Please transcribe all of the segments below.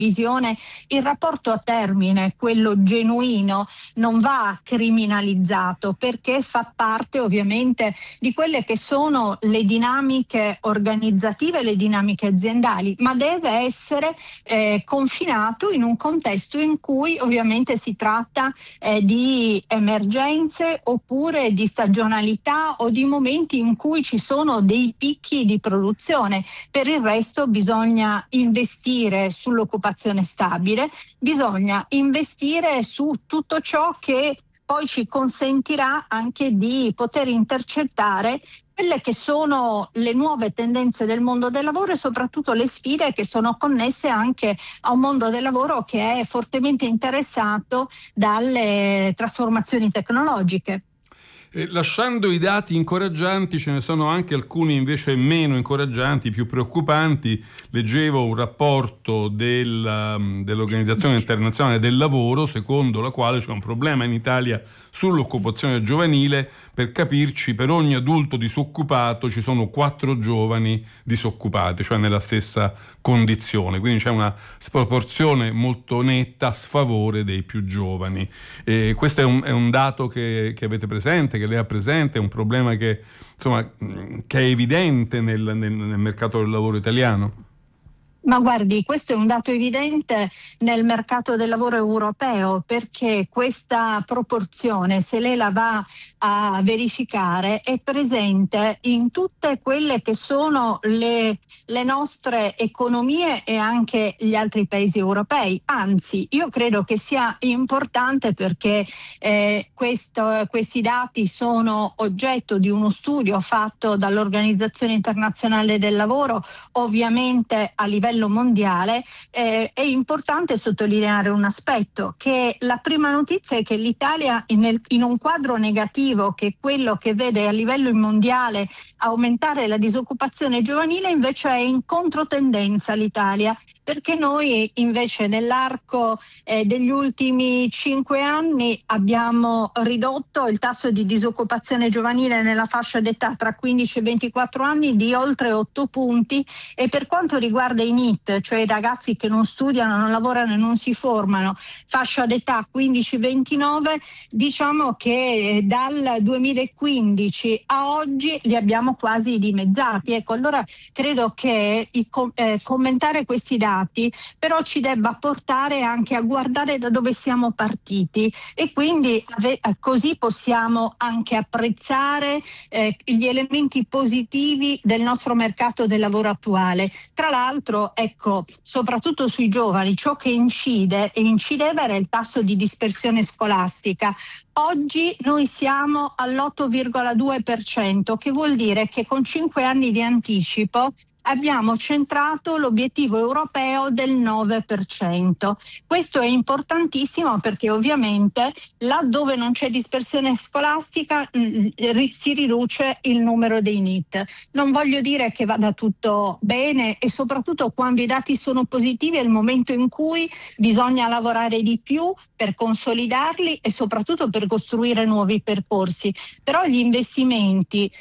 visione, il rapporto a termine, quello genuino, non va criminalizzato, perché fa parte ovviamente di quelle che sono le dinamiche organizzative, le dinamiche aziendali, ma deve essere confinato in un contesto in cui ovviamente si tratta di emergenze oppure di stagionalità o di momenti in cui ci sono dei picchi di produzione. Per il resto bisogna investire sull'occupazione stabile, bisogna investire su tutto ciò che poi ci consentirà anche di poter intercettare quelle che sono le nuove tendenze del mondo del lavoro e soprattutto le sfide che sono connesse anche a un mondo del lavoro che è fortemente interessato dalle trasformazioni tecnologiche. Lasciando i dati incoraggianti, ce ne sono anche alcuni invece meno incoraggianti, più preoccupanti. Leggevo un rapporto dell'Organizzazione Internazionale del Lavoro, secondo la quale c'è un problema in Italia sull'occupazione giovanile. Per capirci, per ogni adulto disoccupato ci sono 4 giovani disoccupati, cioè nella stessa condizione. Quindi c'è una sproporzione molto netta a sfavore dei più giovani. Questo è un dato che avete presente, che lei ha presente, è un problema che, insomma, che è evidente nel mercato del lavoro italiano? Ma guardi, questo è un dato evidente nel mercato del lavoro europeo, perché questa proporzione, se lei la va a verificare, è presente in tutte quelle che sono le nostre economie e anche gli altri paesi europei. Anzi, io credo che sia importante perché questi dati sono oggetto di uno studio fatto dall'Organizzazione Internazionale del Lavoro, ovviamente a livello mondiale. È importante sottolineare un aspetto, che la prima notizia è che l'Italia in un quadro negativo, che è quello che vede a livello mondiale aumentare la disoccupazione giovanile, invece è in controtendenza l'Italia, perché noi invece nell'arco degli ultimi 5 anni abbiamo ridotto il tasso di disoccupazione giovanile nella fascia d'età tra 15 e 24 anni di oltre 8 punti, e per quanto riguarda i NEET, cioè i ragazzi che non studiano, non lavorano e non si formano, fascia d'età 15-29, diciamo che dal 2015 a oggi li abbiamo quasi dimezzati. Ecco, allora credo che commentare questi dati però ci debba portare anche a guardare da dove siamo partiti, e quindi così possiamo anche apprezzare gli elementi positivi del nostro mercato del lavoro attuale. Tra l'altro, ecco, soprattutto sui giovani, ciò che incide e incideva era il tasso di dispersione scolastica. Oggi noi siamo all'8,2%, che vuol dire che con 5 anni di anticipo abbiamo centrato l'obiettivo europeo del 9%. Questo è importantissimo perché ovviamente laddove non c'è dispersione scolastica si riduce il numero dei NEET. Non voglio dire che vada tutto bene, e soprattutto quando i dati sono positivi è il momento in cui bisogna lavorare di più per consolidarli e soprattutto per costruire nuovi percorsi. Però gli investimenti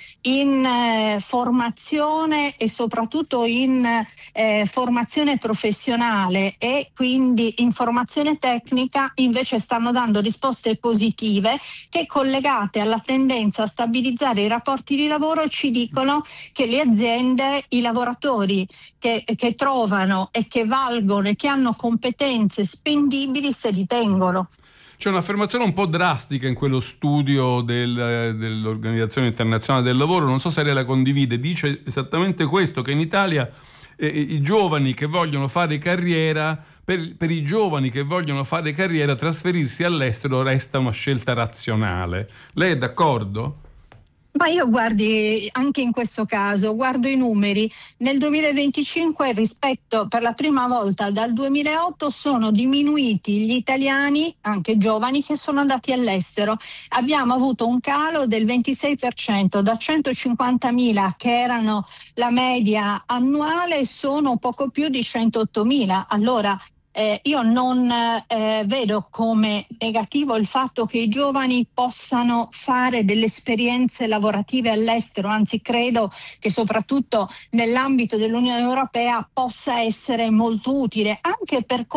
in formazione e soprattutto in formazione professionale e quindi in formazione tecnica invece stanno dando risposte positive che, collegate alla tendenza a stabilizzare i rapporti di lavoro, ci dicono che le aziende, i lavoratori che trovano e che valgono e che hanno competenze spendibili se li tengono. C'è un'affermazione un po' drastica in quello studio dell'Organizzazione Internazionale del Lavoro, non so se lei la condivide, dice esattamente questo, che in Italia i giovani che vogliono fare carriera, per i giovani che vogliono fare carriera, trasferirsi all'estero resta una scelta razionale. Lei è d'accordo? Ma io, guardi, anche in questo caso guardo i numeri. Nel 2025, rispetto per la prima volta dal 2008, sono diminuiti gli italiani, anche giovani, che sono andati all'estero. Abbiamo avuto un calo del 26%, da 150.000 che erano la media annuale, sono poco più di 108.000. Allora io non vedo come negativo il fatto che i giovani possano fare delle esperienze lavorative all'estero, anzi credo che soprattutto nell'ambito dell'Unione Europea possa essere molto utile, anche per